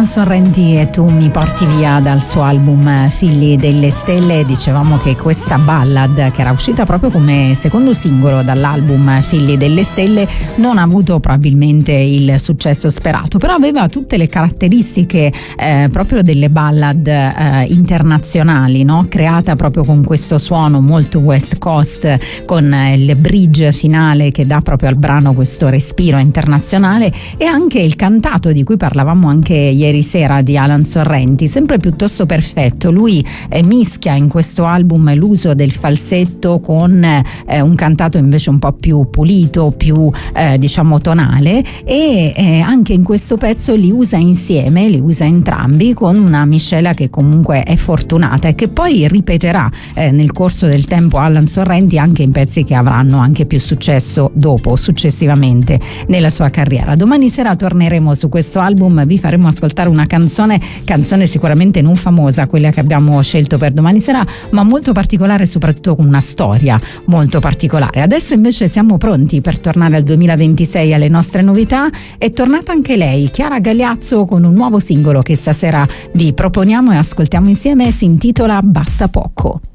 Alan Sorrenti e Tu mi porti via dal suo album Figli delle Stelle. Dicevamo che questa ballad, che era uscita proprio come secondo singolo dall'album Figli delle Stelle, non ha avuto probabilmente il successo sperato, però aveva tutte le caratteristiche proprio delle ballad internazionali, no? Creata proprio con questo suono molto West Coast, con il bridge finale che dà proprio al brano questo respiro internazionale, e anche il cantato di cui parlavamo anche ieri sera di Alan Sorrenti, sempre piuttosto perfetto. Lui mischia in questo album l'uso del falsetto con un cantato invece un po' più pulito, più diciamo tonale, e anche in questo pezzo li usa insieme, li usa entrambi, con una miscela che comunque è fortunata e che poi ripeterà nel corso del tempo Alan Sorrenti anche in pezzi che avranno anche più successo successivamente nella sua carriera. Domani sera torneremo su questo album, vi faremo ascoltare una canzone sicuramente non famosa, quella che abbiamo scelto per domani sera, ma molto particolare, soprattutto con una storia molto particolare. Adesso invece siamo pronti per tornare al 2026, alle nostre novità. È tornata anche lei, Chiara Gagliazzo, con un nuovo singolo che stasera vi proponiamo e ascoltiamo insieme. Si intitola Basta Poco.